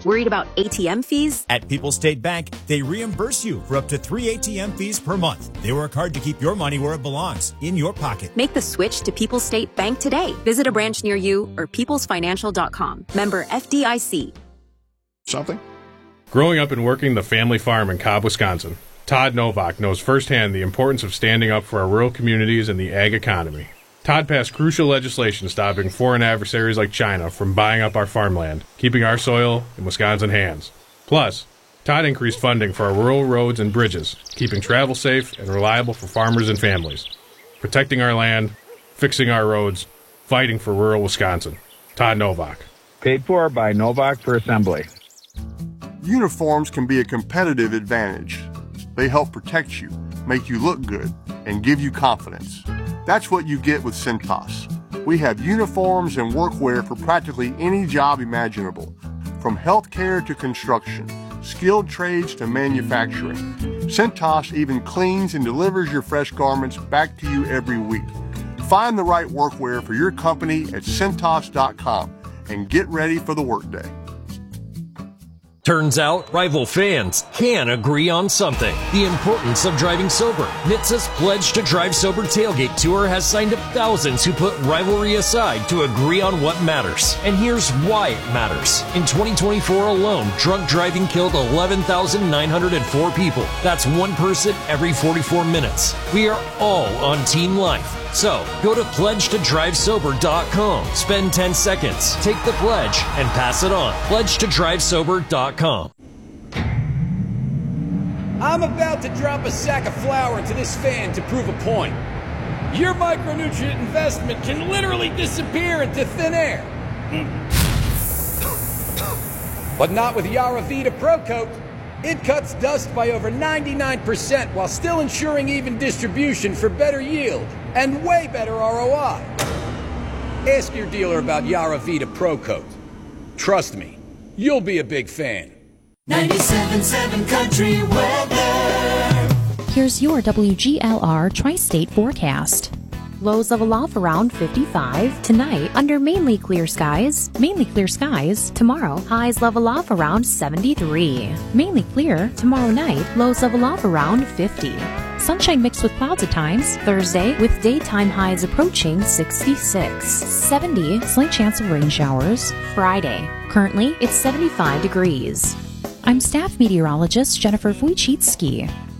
Worried about ATM fees? At People's State Bank, they reimburse you for up to 3 ATM fees per month. They work hard to keep your money where it belongs, in your pocket. Make the switch to People's State Bank today. Visit a branch near you or peoplesfinancial.com. Member FDIC. Something? Growing up and working the family farm in Cobb, Wisconsin, Todd Novak knows firsthand the importance of standing up for our rural communities and the ag economy. Todd passed crucial legislation stopping foreign adversaries like China from buying up our farmland, keeping our soil in Wisconsin hands. Plus, Todd increased funding for our rural roads and bridges, keeping travel safe and reliable for farmers and families, protecting our land, fixing our roads, fighting for rural Wisconsin. Todd Novak. Paid for by Novak for Assembly. Uniforms can be a competitive advantage. They help protect you, make you look good, and give you confidence. That's what you get with Cintas. We have uniforms and workwear for practically any job imaginable, from healthcare to construction, skilled trades to manufacturing. Cintas even cleans and delivers your fresh garments back to you every week. Find the right workwear for your company at Cintas.com and get ready for the workday. Turns out, rival fans can agree on something. The importance of driving sober. NHTSA's Pledge to Drive Sober Tailgate Tour has signed up thousands who put rivalry aside to agree on what matters. And here's why it matters. In 2024 alone, drunk driving killed 11,904 people. That's one person every 44 minutes. We are all on Team Life. So, go to pledgetodrivesober.com. Spend 10 seconds, take the pledge, and pass it on. Pledgetodrivesober.com. I'm about to drop a sack of flour into this fan to prove a point. Your micronutrient investment can literally disappear into thin air. But not with Yaravita Pro Coat. It cuts dust by over 99% while still ensuring even distribution for better yield and way better ROI. Ask your dealer about Yaravita Pro Coat. Trust me, you'll be a big fan. 97.7 Country Weather. Here's your WGLR Tri-State forecast. Lows level off around 55. Tonight, under mainly clear skies. Mainly clear skies. Tomorrow, highs level off around 73. Mainly clear. Tomorrow night, lows level off around 50. Sunshine mixed with clouds at times. Thursday, with daytime highs approaching 66. 70, slight chance of rain showers. Friday, currently, it's 75 degrees. I'm staff meteorologist Jennifer Wojcicki.